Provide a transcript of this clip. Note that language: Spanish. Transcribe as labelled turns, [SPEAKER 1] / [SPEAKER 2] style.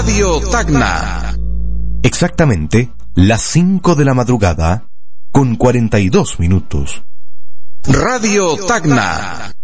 [SPEAKER 1] Radio Tacna.
[SPEAKER 2] Exactamente las 5 de la madrugada con 42 minutos.
[SPEAKER 1] Radio Tacna.